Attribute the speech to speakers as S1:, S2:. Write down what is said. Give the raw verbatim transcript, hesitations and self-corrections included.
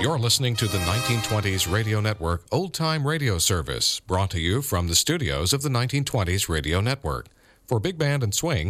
S1: You're listening to the nineteen twenties Radio Network Old Time Radio Service, brought to you from the studios of the nineteen twenties Radio Network. For Big Band and Swing,